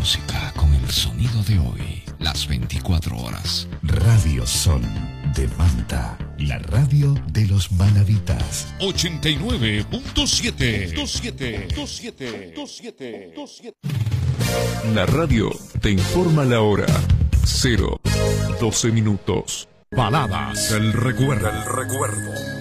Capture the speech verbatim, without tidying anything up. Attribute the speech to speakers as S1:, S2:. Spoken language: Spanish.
S1: música con el sonido de hoy, las veinticuatro horas.
S2: Radio Sol de Manta, la radio de los manavitas.
S3: ochenta y nueve punto siete.
S4: La radio te informa la hora. cero doce minutos.
S3: Baladas del recuerdo. El recuerdo.